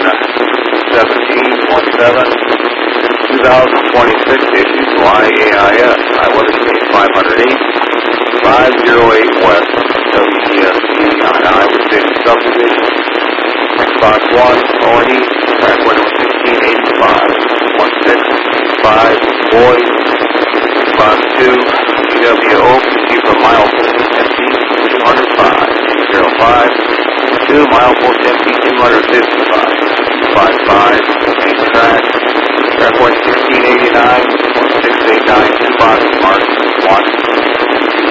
2026 issues YAIS, Iowa State 508, 508 West, WESC on Iowa City Subdivision. Xbox 1, Owen East, track window 1685, 165, Boyd. Xbox 2, GWO, proceed from mile 14 empty, 205, 05, 2 mile 14 empty, 255, 55, main track, track point 1689, 1689, 2 box mark, 1.